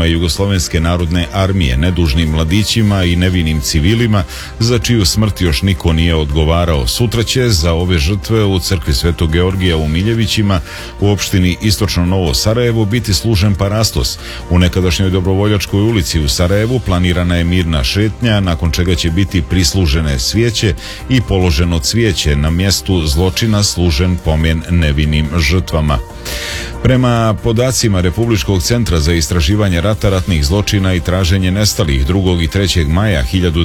pripadnicima Jugoslovenske narodne armije, nedužnim mladićima i nevinim civilima za čiju smrt još niko nije odgovarao. Sutra će za ove žrtve u crkvi Svetog Georgija u Miljevićima u opštini Istočno Novo Sarajevo biti služen parastos. U nekadašnjoj Dobrovoljačkoj ulici u Sarajevu planirana je mirna šetnja, nakon čega će biti prislužene svijeće i položeno cvijeće na mjestu zločina, služen pomen nevinim žrtvama. Prema podacima Republičkog centra za istraživanje rata, ratnih zločina i traženje nestalih 2. i 3. maja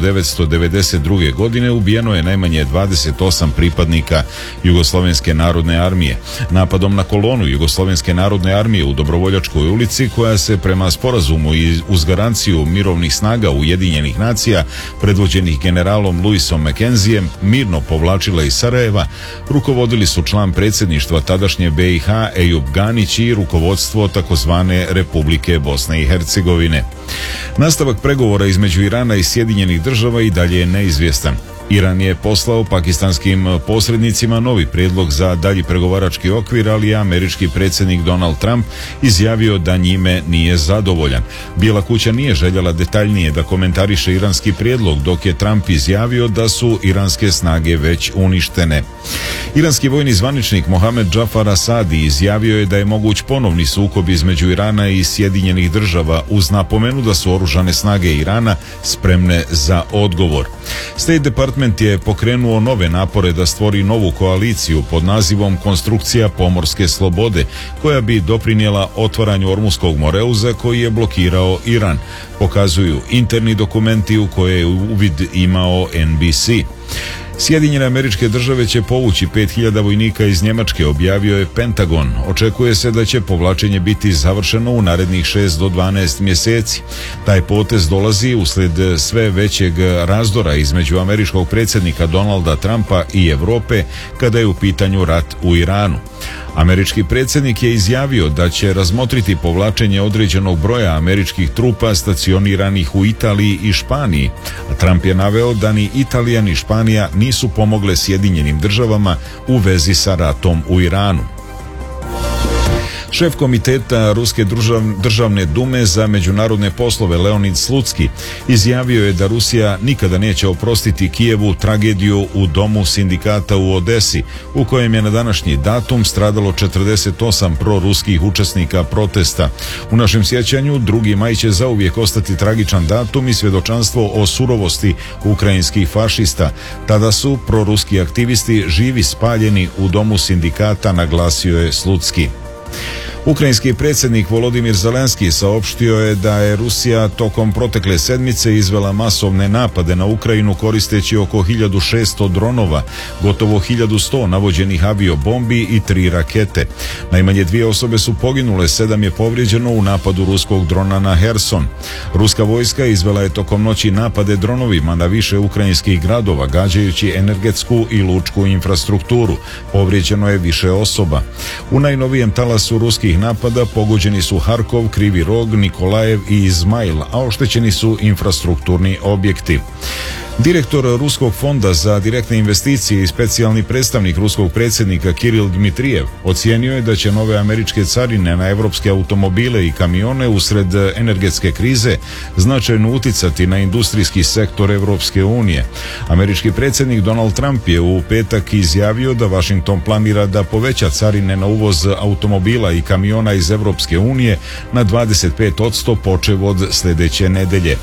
1992. godine ubijeno je najmanje 28 pripadnika Jugoslovenske narodne armije. Napadom na kolonu Jugoslovenske narodne armije u Dobrovoljačkoj ulici, koja se prema sporazumu i uz garanciju mirovnih snaga Ujedinjenih nacija predvođenih generalom Luisom Mackenzijem mirno povlačila iz Sarajeva, rukovodili su član predsjedništva tadašnje BiH Ejub Ganić i rukovodstvo takozvane Republike Bosne i Hercegovine. Nastavak pregovora između Irana i Sjedinjenih država i dalje je neizvjestan. Iran je poslao pakistanskim posrednicima novi prijedlog za dalji pregovarački okvir, ali je američki predsjednik Donald Trump izjavio da njime nije zadovoljan. Bijela kuća nije željela detaljnije da komentariše iranski prijedlog, dok je Trump izjavio da su iranske snage već uništene. Iranski vojni zvaničnik Mohamed Džafar Asadi izjavio je da je moguć ponovni sukob između Irana i Sjedinjenih država, uz napomenu da su oružane snage Irana spremne za odgovor. State Department je pokrenuo nove napore da stvori novu koaliciju pod nazivom Konstrukcija pomorske slobode, koja bi doprinijela otvaranju Ormuskog moreuza koji je blokirao Iran, pokazuju interni dokumenti u koje je uvid imao NBC. Sjedinjene Američke Države će povući 5000 vojnika iz Njemačke, objavio je Pentagon. Očekuje se da će povlačenje biti završeno u narednih 6 do 12 mjeseci. Taj potez dolazi usled sve većeg razdora između američkog predsjednika Donalda Trumpa i Europe kada je u pitanju rat u Iranu. Američki predsjednik je izjavio da će razmotriti povlačenje određenog broja američkih trupa stacioniranih u Italiji i Španiji, a Trump je naveo da ni Italija ni Španija nisu pomogle Sjedinjenim državama u vezi sa ratom u Iranu. Šef komiteta Ruske državne dume za međunarodne poslove Leonid Slutski izjavio je da Rusija nikada neće oprostiti Kijevu tragediju u domu sindikata u Odesi, u kojem je na današnji datum stradalo 48 proruskih učesnika protesta. U našem sjećanju 2. maj će zauvijek ostati tragičan datum i svjedočanstvo o surovosti ukrajinskih fašista. Tada su proruski aktivisti živi spaljeni u domu sindikata, naglasio je Slutski. Ukrajinski predsjednik Volodimir Zelenski saopštio je da je Rusija tokom protekle sedmice izvela masovne napade na Ukrajinu koristeći oko 1600 dronova, gotovo 1100 navođenih aviobombi i 3 rakete. Najmanje 2 osobe su poginule, 7 je povrijeđeno u napadu ruskog drona na Herson. Ruska vojska izvela je tokom noći napade dronovima na više ukrajinskih gradova, gađajući energetsku i lučku infrastrukturu. Povrijeđeno je više osoba. U najnovijem talasu ruskih napada pogođeni su Harkov, Krivi Rog, Nikolajev i Izmail, a oštećeni su infrastrukturni objekti. Direktor Ruskog fonda za direktne investicije i specijalni predstavnik ruskog predsjednika Kiril Dmitrijev ocijenio je da će nove američke carine na evropske automobile i kamione usred energetske krize značajno uticati na industrijski sektor Evropske unije. Američki predsjednik Donald Trump je u petak izjavio da Washington planira da poveća carine na uvoz automobila i kamiona iz Evropske unije na 25% počev od sljedeće nedelje.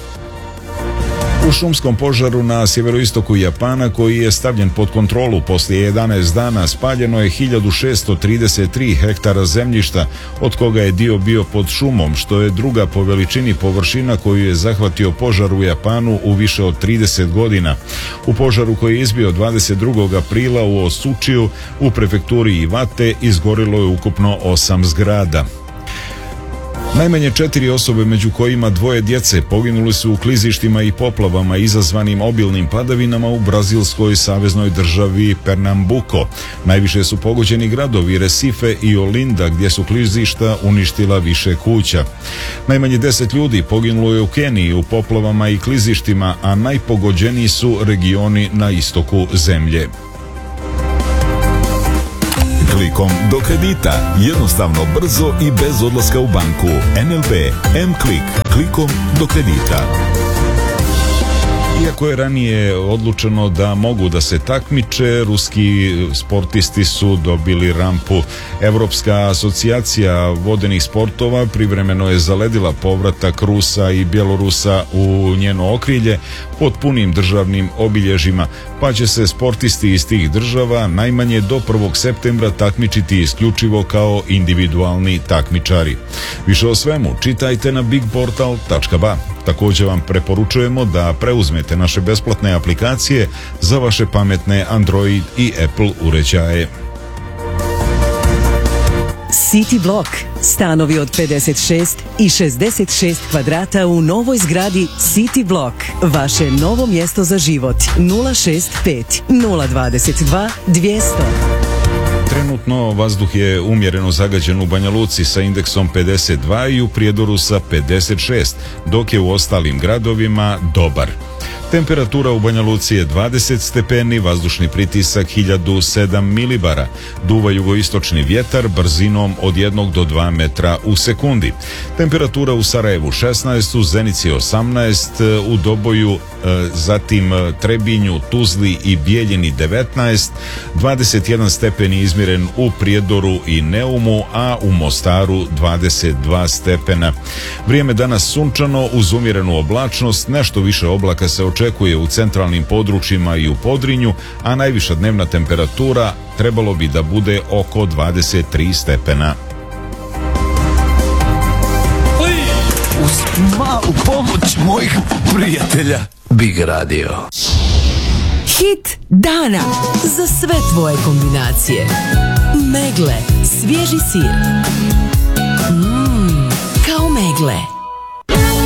U šumskom požaru na sjeveroistoku Japana, koji je stavljen pod kontrolu poslije 11 dana, spaljeno je 1633 hektara zemljišta, od koga je dio bio pod šumom, što je druga po veličini površina koju je zahvatio požar u Japanu u više od 30 godina. U požaru koji je izbio 22. aprila u Osučiju u prefekturi Iwate izgorilo je ukupno 8 zgrada. Najmanje 4 osobe, među kojima 2 djece, poginuli su u klizištima i poplavama izazvanim obilnim padavinama u brazilskoj saveznoj državi Pernambuco. Najviše su pogođeni gradovi Recife i Olinda, gdje su klizišta uništila više kuća. Najmanje 10 ljudi poginulo je u Keniji u poplavama i klizištima, a najpogođeniji su regioni na istoku zemlje. klikom do kredita. Jednostavno, brzo i bez odlaska u banku. NLB M-Klik. Klikom do kredita. Iako je ranije odlučeno da mogu da se takmiče, ruski sportisti su dobili rampu. Evropska asocijacija vodenih sportova privremeno je zaledila povratak Rusa i Bjelorusa u njeno okrilje pod punim državnim obilježjima, pa će se sportisti iz tih država najmanje do 1. septembra takmičiti isključivo kao individualni takmičari. Više o svemu čitajte na bigportal.ba. Također vam preporučujemo da preuzmete naše besplatne aplikacije za vaše pametne Android i Apple uređaje. City Block. Stanovi od 56 i 66 kvadrata u novoj zgradi City Block. Vaše novo mjesto za život. 065 022 200. Trenutno vazduh je umjereno zagađen u Banja Luci sa indeksom 52 i u Prijedoru sa 56, dok je u ostalim gradovima dobar. Temperatura u Banja Luci je 20 stepeni, vazdušni pritisak 1007 milibara, duva jugoistočni vjetar brzinom od 1 do 2 metra u sekundi. Temperatura u Sarajevu 16, u Zenici 18, u Doboju, zatim Trebinju, Tuzli i Bijeljini 19, 21 stepeni izmjeren u Prijedoru i Neumu, a u Mostaru 22 stepena. Vrijeme danas sunčano uz umjerenu oblačnost, nešto više oblaka se očekuje u centralnim područjima i u Podrinju, a najviša dnevna temperatura trebalo bi da bude oko 23 stepena. Uz malu pomoć mojih prijatelja Big Radio. Hit dana za sve tvoje kombinacije. Megle, svježi sir. Kao megle.